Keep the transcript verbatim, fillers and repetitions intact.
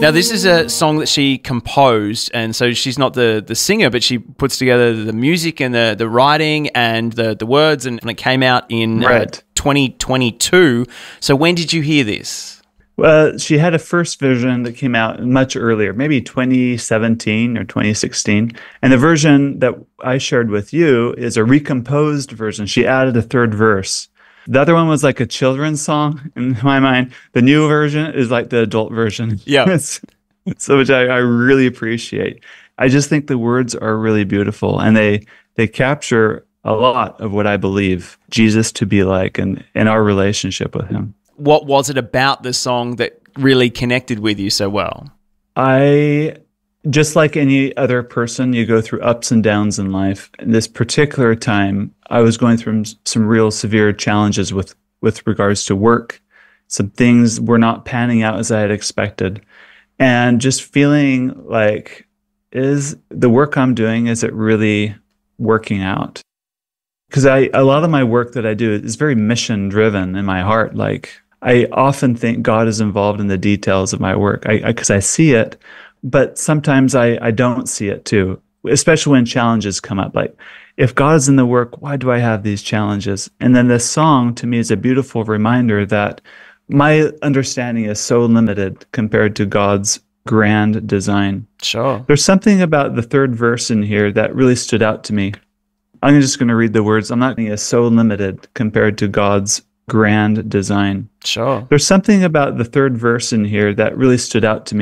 Now, this is a song that she composed, and so she's not the, the singer, but she puts together the music and the, the writing and the, the words, and, and it came out in right. uh, twenty twenty-two. So when did you hear this? Well, she had a first version that came out much earlier, maybe twenty seventeen or twenty sixteen. And the version that I shared with you is a recomposed version. She added a third verse. The other one was like a children's song in my mind. The new version is like the adult version. Yeah. So which I, I really appreciate. I just think the words are really beautiful, and they they capture a lot of what I believe Jesus to be like and, and our relationship with him. What was it about the song that really connected with you so well? I, just like any other person, you go through ups and downs in life. In this particular time, I was going through some real severe challenges with, with regards to work. Some things were not panning out as I had expected. And just feeling like, is the work I'm doing, is it really working out? Because I a lot of my work that I do is very mission driven in my heart. Like, I often think God is involved in the details of my work I because I, I see it, but sometimes I, I don't see it too, especially when challenges come up. Like, if God is in the work, why do I have these challenges? And then this song to me is a beautiful reminder that my understanding is so limited compared to God's grand design. Sure. There's something about the third verse in here that really stood out to me. I'm just going to read the words. I'm not going to is so limited compared to God's grand design. Sure. There's something about the third verse in here that really stood out to me.